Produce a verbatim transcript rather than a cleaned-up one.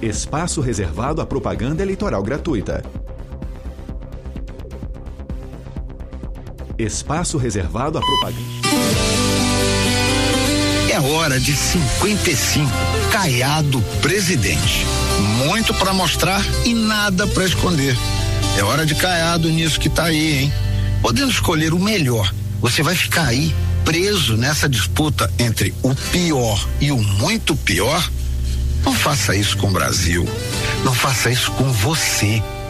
Espaço reservado à propaganda eleitoral gratuita. Espaço reservado à propaganda. É hora de cinquenta e cinco. Caiado presidente. Muito para mostrar e nada para esconder. É hora de Caiado nisso que tá aí, hein? Podendo escolher o melhor, você vai ficar aí preso nessa disputa entre o pior e o muito pior? Não faça isso com o Brasil. Não faça isso com você.